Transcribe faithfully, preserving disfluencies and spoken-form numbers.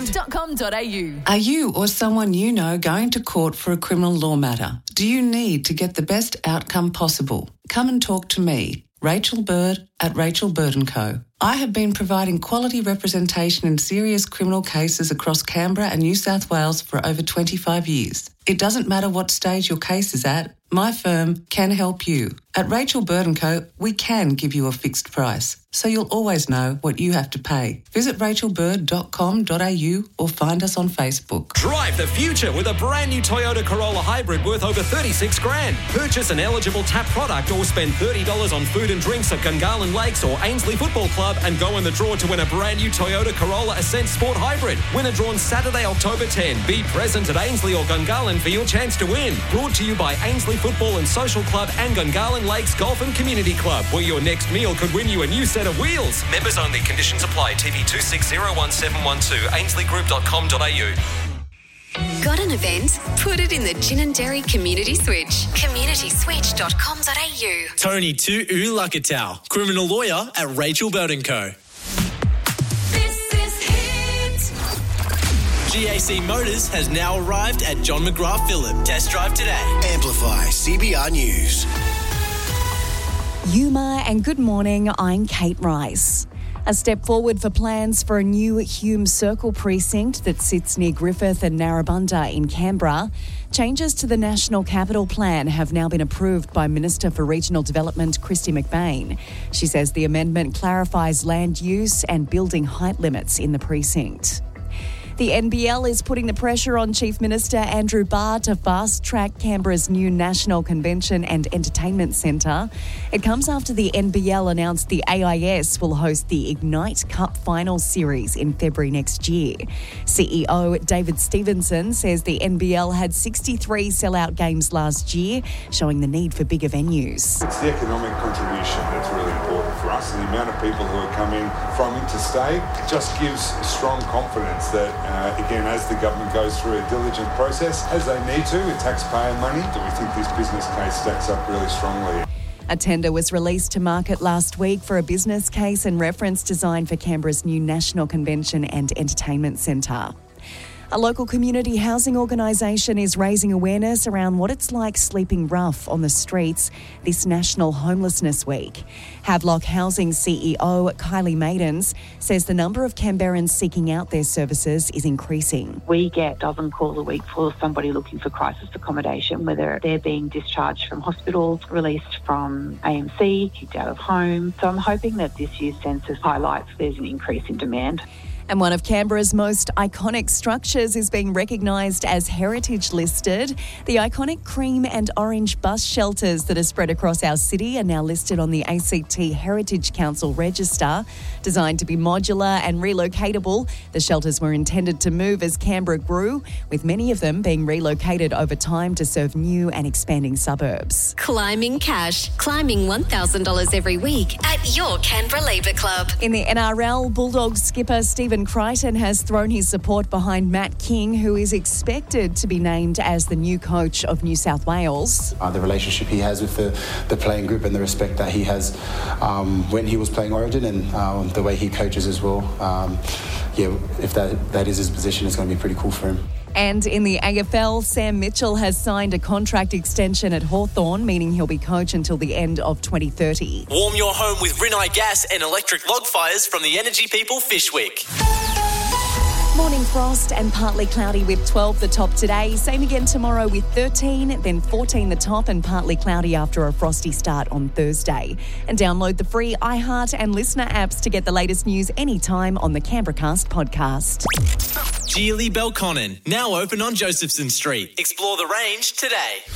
times dot com dot a u. Are you or someone you know going to court for a criminal law matter? Do you need to get the best outcome possible? Come and talk to me, Rachel Bird at Rachel Bird and Co. I have been providing quality representation in serious criminal cases across Canberra and New South Wales for over twenty-five years. It doesn't matter what stage your case is at, my firm can help you. At Rachel Bird and Co, we can give you a fixed price, so you'll always know what you have to pay. Visit rachel bird dot com dot a u or find us on Facebook. Drive the future with a brand new Toyota Corolla Hybrid worth over thirty-six grand. Purchase an eligible TAP product or spend thirty dollars on food and drinks at Gungahlin Lakes or Ainsley Football Club and go in the draw to win a brand new Toyota Corolla Ascent Sport Hybrid. Winner drawn Saturday, October tenth. Be present at Ainsley or Gungahlin for your chance to win. Brought to you by Ainsley Football and Social Club and Gungahlin Lakes Golf and Community Club, where your next meal could win you a new set of wheels. Members only. Conditions apply. T V two six zero one seven one two. ainsley group dot com dot a u. Got an event? Put it in the Ginninderry Community Switch. community switch dot com dot a u. Tony Tu Lakatau, criminal lawyer at Rachel Bird and Co. G A C Motors has now arrived at John McGrath Phillip. Test drive today. Amplify C B R News. Yuma and good morning, I'm Kate Rice. A step forward for plans for a new Hume Circle precinct that sits near Griffith and Narrabundah in Canberra. Changes to the National Capital Plan have now been approved by Minister for Regional Development, Kristy McBain. She says the amendment clarifies land use and building height limits in the precinct. The N B L is putting the pressure on Chief Minister Andrew Barr to fast-track Canberra's new National Convention and Entertainment Centre. It comes after the N B L announced the A I S will host the Ignite Cup Final Series in February next year. C E O David Stevenson says the N B L had sixty-three sellout games last year, showing the need for bigger venues. It's the economic contribution that's really important for us, and the amount of people who are coming from interstate just gives strong confidence that Uh, again, as the government goes through a diligent process, as they need to, with taxpayer money, that we think this business case stacks up really strongly. A tender was released to market last week for a business case and reference design for Canberra's new National Convention and Entertainment Centre. A local community housing organisation is raising awareness around what it's like sleeping rough on the streets this National Homelessness Week. Havelock Housing C E O Kylie Maidens says the number of Canberrans seeking out their services is increasing. We get a dozen calls a week for somebody looking for crisis accommodation, whether they're being discharged from hospitals, released from A M C, kicked out of home. So I'm hoping that this year's census highlights there's an increase in demand. And one of Canberra's most iconic structures is being recognised as heritage listed. The iconic cream and orange bus shelters that are spread across our city are now listed on the A C T Heritage Council register. Designed to be modular and relocatable, the shelters were intended to move as Canberra grew, with many of them being relocated over time to serve new and expanding suburbs. Climbing cash. Climbing one thousand dollars every week at your Canberra Labour Club. In the N R L, Bulldogs skipper Stephen Crichton has thrown his support behind Matt King, who is expected to be named as the new coach of New South Wales. Uh, the relationship he has with the, the playing group and the respect that he has um, when he was playing Origin and um, the way he coaches as well. Um, yeah, if that, that is his position, it's going to be pretty cool for him. And in the A F L, Sam Mitchell has signed a contract extension at Hawthorn, meaning he'll be coach until the end of twenty thirty. Warm your home with Rinnai Gas and electric log fires from the Energy People Fishwick. Morning frost and partly cloudy with twelve the top today. Same again tomorrow with thirteen, then fourteen the top and partly cloudy after a frosty start on Thursday. And download the free iHeart and Listener apps to get the latest news anytime on the Canberracast podcast. Geely Belconnen, now open on Josephson Street. Explore the range today.